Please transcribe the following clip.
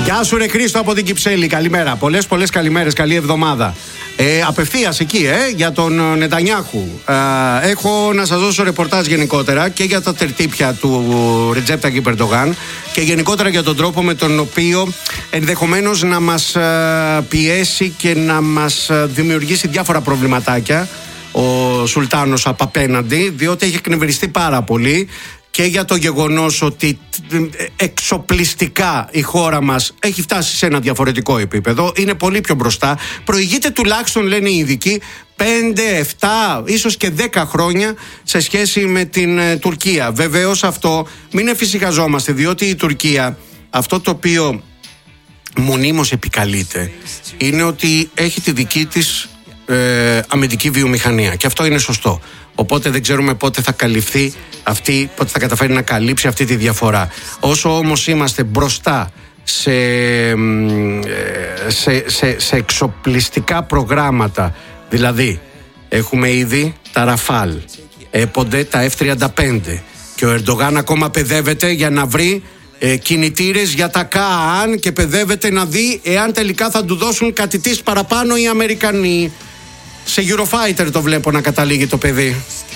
Γεια σου ρε Χρήστο από την Κυψέλη, καλημέρα. Πολλές καλημέρες, καλή εβδομάδα. Απευθείας εκεί, για τον Νετανιάχου. Έχω να σας δώσω ρεπορτάζ γενικότερα και για τα τερτύπια του Ρετζέπ Ταγιπ Ερντογάν και γενικότερα για τον τρόπο με τον οποίο ενδεχομένως να μας πιέσει και να μας δημιουργήσει διάφορα προβληματάκια ο Σουλτάνος απ' απέναντι, διότι έχει εκνευριστεί πάρα πολύ και για το γεγονός ότι εξοπλιστικά η χώρα μας έχει φτάσει σε ένα διαφορετικό επίπεδο, είναι πολύ πιο μπροστά, προηγείται τουλάχιστον, λένε οι ειδικοί, 5, 7, ίσως και 10 χρόνια σε σχέση με την Τουρκία. Βεβαίως αυτό μην εφησυχαζόμαστε, διότι η Τουρκία, αυτό το οποίο μονίμως επικαλείται είναι ότι έχει τη δική της αμυντική βιομηχανία και αυτό είναι σωστό. Οπότε δεν ξέρουμε πότε θα καλυφθεί αυτή, πότε θα καταφέρει να καλύψει αυτή τη διαφορά. Όσο όμως είμαστε μπροστά σε εξοπλιστικά προγράμματα, δηλαδή έχουμε ήδη τα Ραφάλ, έπονται τα F-35 και ο Ερντογάν ακόμα παιδεύεται για να βρει κινητήρες για τα ΚΑΑΝ και παιδεύεται να δει εάν τελικά θα του δώσουν κάτι της παραπάνω οι Αμερικανοί. Σε Eurofighter το βλέπω να καταλήγει το παιδί.